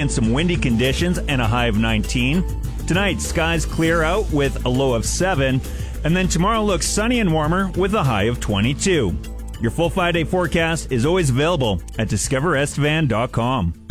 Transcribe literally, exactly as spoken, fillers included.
and some windy conditions and a high of nineteen. Tonight, skies clear out with a low of seven. And then tomorrow looks sunny and warmer with a high of twenty-two. Your full five-day forecast is always available at discover estevan dot com.